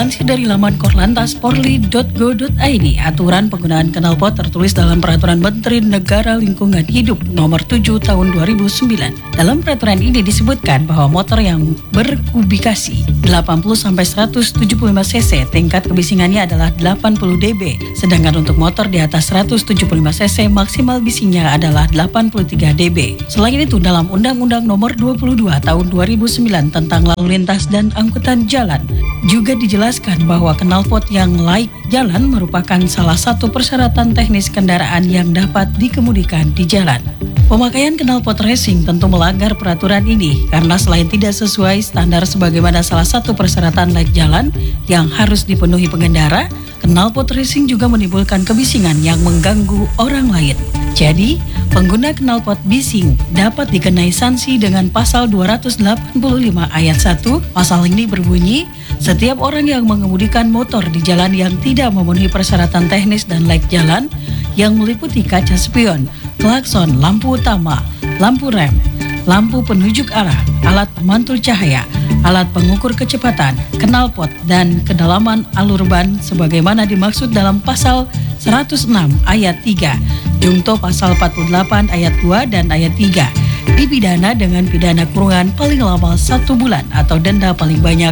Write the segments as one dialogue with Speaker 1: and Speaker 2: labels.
Speaker 1: Dilansir dari laman korlantas.polri.go.id, aturan penggunaan knalpot tertulis dalam Peraturan Menteri Negara Lingkungan Hidup Nomor 7 Tahun 2009. Dalam peraturan ini disebutkan bahwa motor yang berkubikasi 80-175 cc tingkat kebisingannya adalah 80 dB, sedangkan untuk motor di atas 175 cc maksimal bisingnya adalah 83 dB. Selain itu, dalam Undang-Undang Nomor 22 Tahun 2009 tentang lalu lintas dan angkutan jalan juga dijelaskan bahwa knalpot yang layak jalan merupakan salah satu persyaratan teknis kendaraan yang dapat dikemudikan di jalan. Pemakaian knalpot racing tentu melanggar peraturan ini karena selain tidak sesuai standar sebagaimana salah satu persyaratan layak jalan yang harus dipenuhi pengendara, knalpot racing juga menimbulkan kebisingan yang mengganggu orang lain. Jadi, pengguna knalpot bising dapat dikenai sanksi dengan pasal 285 ayat 1. Pasal ini berbunyi, setiap orang yang mengemudikan motor di jalan yang tidak memenuhi persyaratan teknis dan layak jalan yang meliputi kaca spion, klakson, lampu utama, lampu rem, lampu penunjuk arah, alat pemantul cahaya, alat pengukur kecepatan, knalpot, dan kedalaman alur ban sebagaimana dimaksud dalam pasal 106 ayat 3, Jungto pasal 48 ayat 2 dan ayat 3, dipidana dengan pidana kurungan paling lama 1 bulan atau denda paling banyak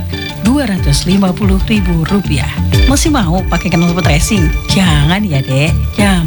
Speaker 1: Rp250.000. Masih mau pakai knalpot racing? Jangan ya dek, jangan.